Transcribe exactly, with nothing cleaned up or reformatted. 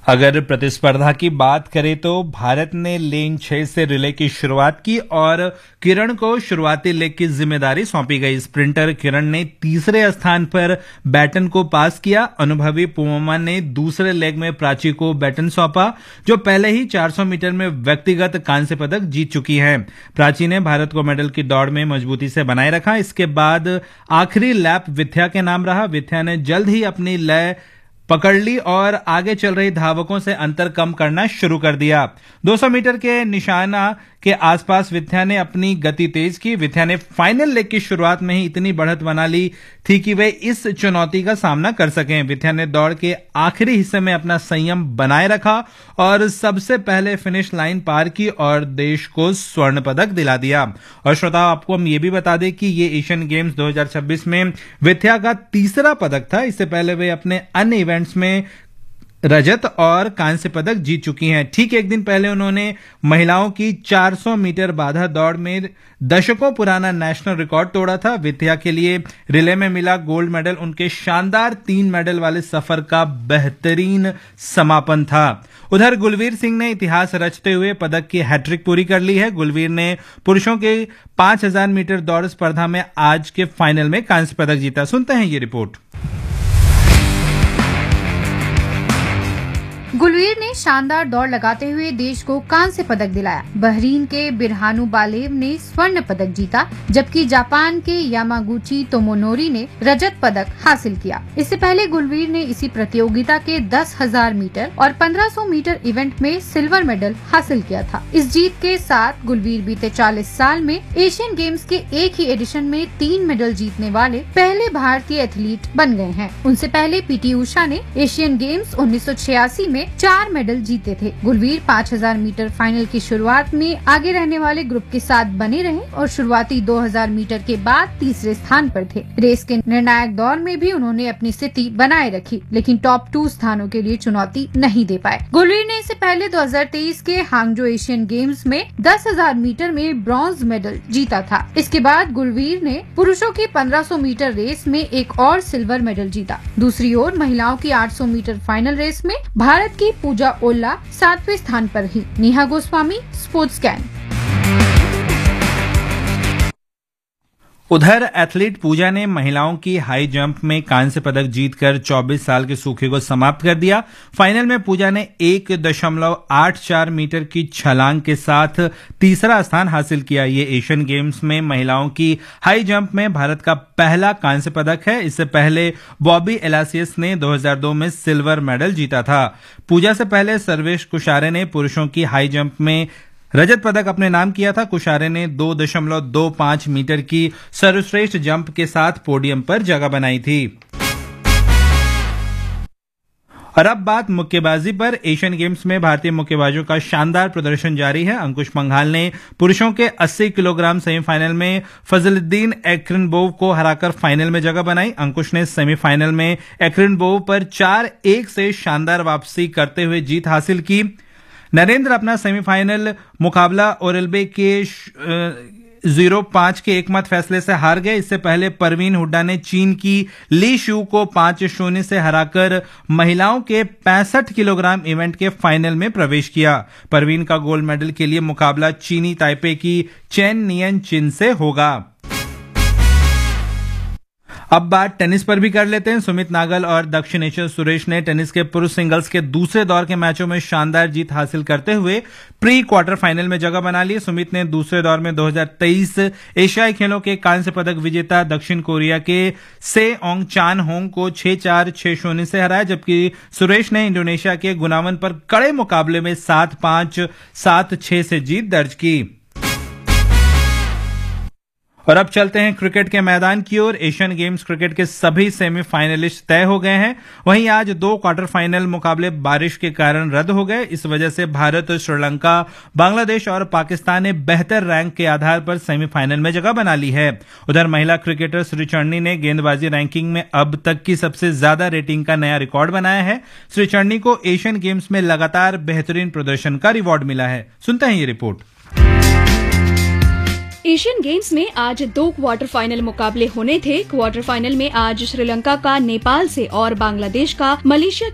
अगर प्रतिस्पर्धा की बात करें तो भारत ने लेन छह से रिले की शुरुआत की और किरण को शुरुआती लेग की जिम्मेदारी सौंपी गई। स्प्रिंटर किरण ने तीसरे स्थान पर बैटन को पास किया। अनुभवी पूवम्मा ने दूसरे लेग में प्राची को बैटन सौंपा, जो पहले ही चार सौ मीटर में व्यक्तिगत कांस्य पदक जीत चुकी है। प्राची ने भारत को मेडल की दौड़ में मजबूती से बनाए रखा। इसके बाद आखिरी लैप विद्या के नाम रहा। विद्या ने जल्द ही अपनी लय पकड़ ली और आगे चल रही धावकों से अंतर कम करना शुरू कर दिया। दो सौ मीटर के निशाना के आसपास विद्या ने अपनी गति तेज की। विद्या ने फाइनल लेग की शुरुआत में ही इतनी बढ़त बना ली थी कि वे इस चुनौती का सामना कर सकें। विद्या ने दौड़ के आखिरी हिस्से में अपना संयम बनाए रखा और सबसे पहले फिनिश लाइन पार की और देश को स्वर्ण पदक दिला दिया। और श्रोताओं, आपको हम ये भी बता दें कि ये एशियन गेम्स दो हज़ार छब्बीस में विद्या का तीसरा पदक था। इससे पहले वे अपने अन्य इवेंट्स में रजत और कांस्य पदक जीत चुकी हैं। ठीक एक दिन पहले उन्होंने महिलाओं की चार सौ मीटर बाधा दौड़ में दशकों पुराना नेशनल रिकॉर्ड तोड़ा था। विद्या के लिए रिले में मिला गोल्ड मेडल उनके शानदार तीन मेडल वाले सफर का बेहतरीन समापन था। उधर गुलवीर सिंह ने इतिहास रचते हुए पदक की हैट्रिक पूरी कर ली है। गुलवीर ने पुरुषों के पांच हजार मीटर दौड़ स्पर्धा में आज के फाइनल में कांस्य पदक जीता। सुनते हैं ये रिपोर्ट। गुलवीर ने शानदार दौड़ लगाते हुए देश को कांस्य पदक दिलाया। बहरीन के बिरहानु बालेव ने स्वर्ण पदक जीता, जबकि जापान के यामागुची तोमोनोरी ने रजत पदक हासिल किया। इससे पहले गुलवीर ने इसी प्रतियोगिता के दस हजार मीटर और पंद्रह सौ मीटर इवेंट में सिल्वर मेडल हासिल किया था। इस जीत के साथ गुलवीर बीते चालीस साल में एशियन गेम्स के एक ही एडिशन में तीन मेडल जीतने वाले पहले भारतीय एथलीट बन गए हैं। उनसे पहले पीटी उषा ने एशियन गेम्स उन्नीस सौ छियासी में चार मेडल जीते थे। गुलवीर पाँच हजार मीटर फाइनल की शुरुआत में आगे रहने वाले ग्रुप के साथ बने रहे और शुरुआती दो हज़ार मीटर के बाद तीसरे स्थान पर थे। रेस के निर्णायक दौर में भी उन्होंने अपनी स्थिति बनाए रखी, लेकिन टॉप टू स्थानों के लिए चुनौती नहीं दे पाए। गुलवीर ने इससे पहले दो हज़ार तेईस के हांगजो एशियन गेम्स में दस हजार मीटर में ब्रॉन्ज मेडल जीता था। इसके बाद गुलवीर ने पुरुषों की पंद्रह सौ मीटर रेस में एक और सिल्वर मेडल जीता। दूसरी ओर महिलाओं की आठ सौ मीटर फाइनल रेस में भारत की पूजा ओल्ला सातवें स्थान पर ही। Neha Goswami, sports can. उधर एथलीट पूजा ने महिलाओं की हाई जंप में कांस्य पदक जीतकर चौबीस साल के सूखे को समाप्त कर दिया। फाइनल में पूजा ने एक दशमलव आठ चार मीटर की छलांग के साथ तीसरा स्थान हासिल किया। ये एशियन गेम्स में महिलाओं की हाई जंप में भारत का पहला कांस्य पदक है। इससे पहले बॉबी एलासियस ने दो हज़ार दो में सिल्वर मेडल जीता था। पूजा से पहले सर्वेश कुशारे ने पुरुषों की हाई जंप में रजत पदक अपने नाम किया था। कुशारे ने दो दशमलव दो पांच मीटर की सर्वश्रेष्ठ जंप के साथ पोडियम पर जगह बनाई थी। और अब बात मुक्केबाजी पर। एशियन गेम्स में भारतीय मुक्केबाजों का शानदार प्रदर्शन जारी है। अंकुश पंघाल ने पुरुषों के अस्सी किलोग्राम सेमीफाइनल में फजलुद्दीन एक्रिनबोव को हराकर फाइनल में जगह बनाई। अंकुश ने सेमीफाइनल में एक्रिनबोव पर चार एक से शानदार वापसी करते हुए जीत हासिल की। नरेंद्र अपना सेमीफाइनल मुकाबला ओरेल्बे के जीरो पांच के एकमत फैसले से हार गए। इससे पहले परवीन हुड्डा ने चीन की ली शू को पांच शून्य से हराकर महिलाओं के पैंसठ किलोग्राम इवेंट के फाइनल में प्रवेश किया। परवीन का गोल्ड मेडल के लिए मुकाबला चीनी ताइपे की चेन नियन चिन से होगा। अब बात टेनिस पर भी कर लेते हैं। सुमित नागल और दक्षिणेश्वर सुरेश ने टेनिस के पुरुष सिंगल्स के दूसरे दौर के मैचों में शानदार जीत हासिल करते हुए प्री क्वार्टर फाइनल में जगह बना ली। सुमित ने दूसरे दौर में दो हज़ार तेईस एशियाई खेलों के कांस्य पदक विजेता दक्षिण कोरिया के सेओंग चान होंग को छह चार छह शून्य से हराया, जबकि सुरेश ने इंडोनेशिया के गुनावन पर कड़े मुकाबले में सात पांच सात छह से जीत दर्ज की। और अब चलते हैं क्रिकेट के मैदान की ओर। एशियन गेम्स क्रिकेट के सभी सेमीफाइनलिस्ट तय हो गए हैं। वहीं आज दो क्वार्टर फाइनल मुकाबले बारिश के कारण रद्द हो गए। इस वजह से भारत, श्रीलंका, बांग्लादेश और पाकिस्तान ने बेहतर रैंक के आधार पर सेमीफाइनल में जगह बना ली है। उधर महिला क्रिकेटर श्रीचरणी ने गेंदबाजी रैंकिंग में अब तक की सबसे ज्यादा रेटिंग का नया रिकॉर्ड बनाया है। श्रीचरणी को एशियन गेम्स में लगातार बेहतरीन प्रदर्शन का रिवॉर्ड मिला है। सुनते हैं ये रिपोर्ट। एशियन गेम्स में आज दो क्वार्टर फाइनल मुकाबले होने थे। क्वार्टर फाइनल में आज श्रीलंका का नेपाल से और बांग्लादेश का मलेशिया